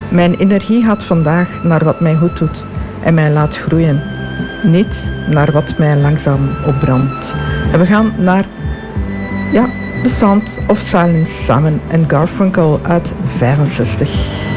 Mijn energie gaat vandaag naar wat mij goed doet en mij laat groeien. Niet naar wat mij langzaam opbrandt. En we gaan naar The Sound of Silence samen en Garfunkel uit 65.